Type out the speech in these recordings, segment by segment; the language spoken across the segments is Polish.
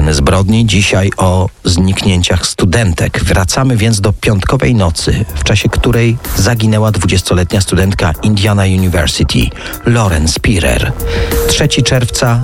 sceny zbrodni, dzisiaj o zniknięciach studentek. Wracamy więc do piątkowej nocy, w czasie której zaginęła 20-letnia studentka Indiana University, Lauren Spirer. 3 czerwca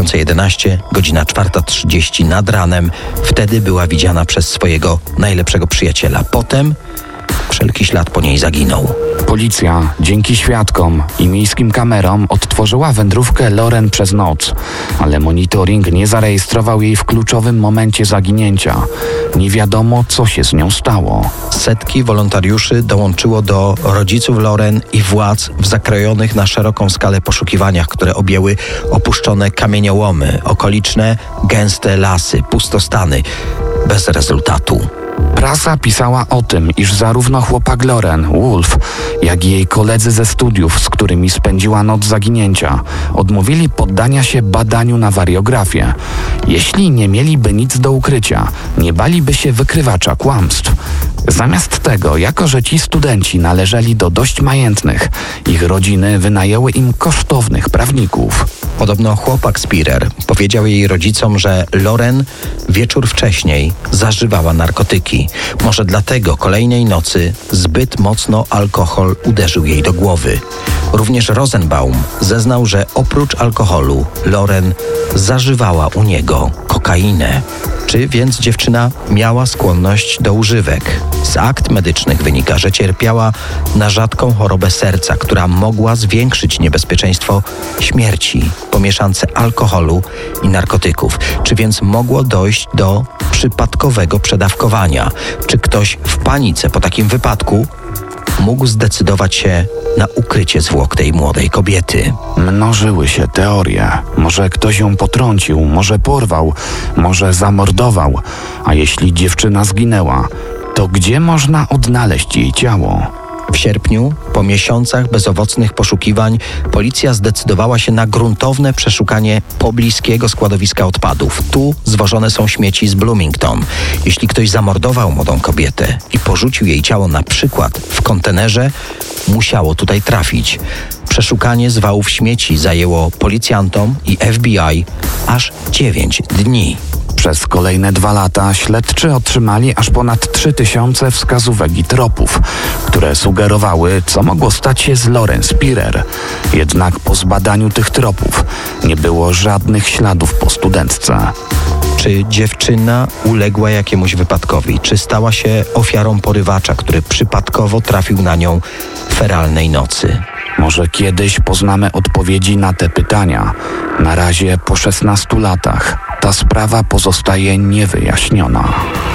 2011, godzina 4:30 nad ranem. Wtedy była widziana przez swojego najlepszego przyjaciela. Potem wszelki ślad po niej zaginął. Policja, dzięki świadkom i miejskim kamerom, odtworzyła wędrówkę Lauren przez noc, ale monitoring nie zarejestrował jej w kluczowym momencie zaginięcia. Nie wiadomo, co się z nią stało. Setki wolontariuszy dołączyło do rodziców Lauren i władz w zakrojonych na szeroką skalę poszukiwaniach, które objęły opuszczone kamieniołomy, okoliczne gęste lasy, pustostany. Bez rezultatu. Prasa pisała o tym, iż zarówno chłopak Lauren, Wolf, jak i jej koledzy ze studiów, z którymi spędziła noc zaginięcia, odmówili poddania się badaniu na wariografię. Jeśli nie mieliby nic do ukrycia, nie baliby się wykrywacza kłamstw. Zamiast tego, jako że ci studenci należeli do dość majętnych, ich rodziny wynajęły im kosztownych prawników. Podobno chłopak Spirer powiedział jej rodzicom, że Lauren wieczór wcześniej zażywała narkotyki. Może dlatego kolejnej nocy zbyt mocno alkohol uderzył jej do głowy. Również Rosenbaum zeznał, że oprócz alkoholu Lauren zażywała u niego kokainę. Czy więc dziewczyna miała skłonność do używek? Z akt medycznych wynika, że cierpiała na rzadką chorobę serca, która mogła zwiększyć niebezpieczeństwo śmierci po mieszance alkoholu i narkotyków. Czy więc mogło dojść do przypadkowego przedawkowania? Czy ktoś w panice po takim wypadku mógł zdecydować się na ukrycie zwłok tej młodej kobiety? Mnożyły się teorie. Może ktoś ją potrącił, może porwał, może zamordował. A jeśli dziewczyna zginęła, to gdzie można odnaleźć jej ciało? W sierpniu, po miesiącach bezowocnych poszukiwań, policja zdecydowała się na gruntowne przeszukanie pobliskiego składowiska odpadów. Tu zwożone są śmieci z Bloomington. Jeśli ktoś zamordował młodą kobietę i porzucił jej ciało na przykład w kontenerze, musiało tutaj trafić. Przeszukanie zwałów śmieci zajęło policjantom i FBI aż 9 dni. Przez kolejne 2 lata śledczy otrzymali aż ponad 3000 wskazówek i tropów, które sugerowały, co mogło stać się z Lauren Spirer. Jednak po zbadaniu tych tropów nie było żadnych śladów po studentce. Czy dziewczyna uległa jakiemuś wypadkowi? Czy stała się ofiarą porywacza, który przypadkowo trafił na nią feralnej nocy? Może kiedyś poznamy odpowiedzi na te pytania. Na razie po 16 latach ta sprawa pozostaje niewyjaśniona.